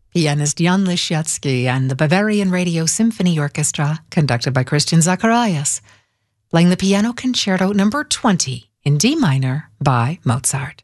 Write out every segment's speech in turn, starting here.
Pianist Jan Lisiecki and the Bavarian Radio Symphony Orchestra, conducted by Christian Zacharias, playing the Piano Concerto No. 20 in D minor by Mozart.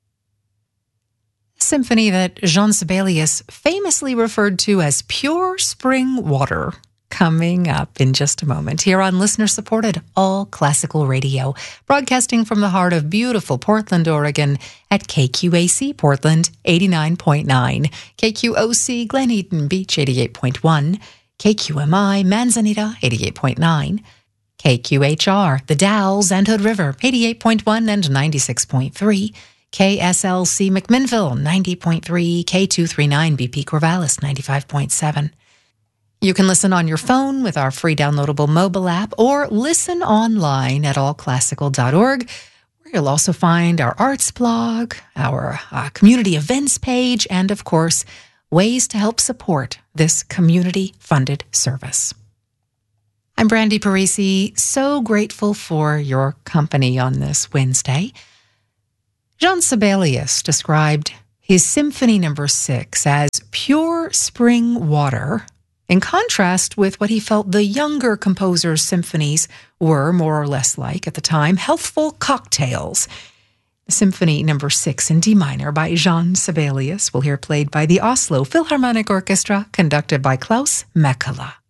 A symphony that Jean Sibelius famously referred to as pure spring water, coming up in just a moment here on listener-supported All Classical Radio, broadcasting from the heart of beautiful Portland, Oregon at KQAC Portland 89.9, KQOC Glen Eden Beach 88.1, KQMI Manzanita 88.9, KQHR The Dalles and Hood River 88.1 and 96.3, KSLC McMinnville 90.3, K239 BP Corvallis 95.7. You can listen on your phone with our free downloadable mobile app or listen online at allclassical.org, where you'll also find our arts blog, our community events page, and, of course, ways to help support this community-funded service. I'm Brandy Parisi, so grateful for your company on this Wednesday. Jean Sibelius described his Symphony No. 6 as pure spring water, in contrast with what he felt the younger composer's symphonies were more or less like at the time, healthful cocktails. The Symphony No. 6 in D minor by Jean Sibelius, we'll hear played by the Oslo Philharmonic Orchestra, conducted by Klaus Mäkelä.